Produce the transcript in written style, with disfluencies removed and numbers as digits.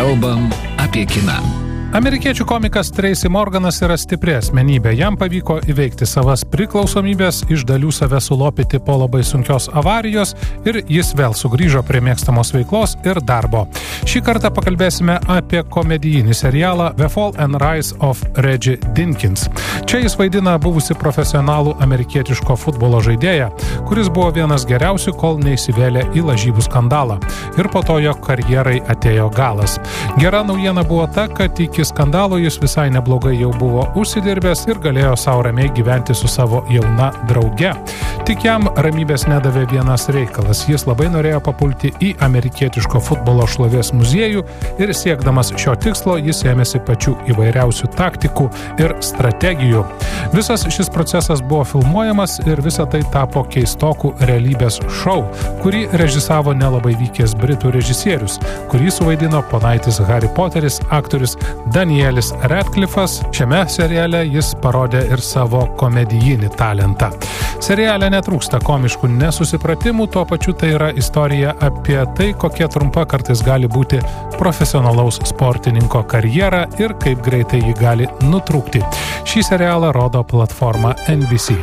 Kalbam apie kiną. Amerikiečių komikas Tracy Morganas yra stipri asmenybė. Jam pavyko įveikti savas priklausomybės, iš dalių save sulopyti po labai sunkios avarijos ir jis vėl sugrįžo prie mėgstamos veiklos ir darbo. Šį kartą pakalbėsime apie komedijinį serialą The Fall and Rise of Reggie Dinkins. Čia jis vaidina buvusi profesionalų amerikietiško futbolo žaidėją, kuris buvo vienas geriausių, kol neįsivėlė į lažybų skandalą. Ir po to jo karjerai atėjo galas. Gera naujiena buvo ta, kad iki skandalo jis visai neblogai jau buvo užsidirbęs ir galėjo savo ramiai gyventi su savo jauna drauge. Tik jam ramybės nedavė vienas reikalas. Jis labai norėjo papulti į amerikietiško futbolo šlovės muziejų ir siekdamas šio tikslo jis ėmėsi pačių įvairiausių taktikų ir strategijų. Visas šis procesas buvo filmuojamas ir visa tai tapo keistokų realybės šou, kurį režisavo nelabai vykęs britų režisierius, kurį suvaidino ponaitis Harry Poteris, aktorius Danielis Radcliffas. Šiame seriale jis parodė ir savo komedijinį talentą. Seriale netrūksta komiškų nesusipratimų, tuo pačiu tai yra istorija apie tai, kokia trumpa kartais gali būti profesionalaus sportininko karjera ir kaip greitai ji gali nutrūkti. Šį serialą rodo platforma NBC.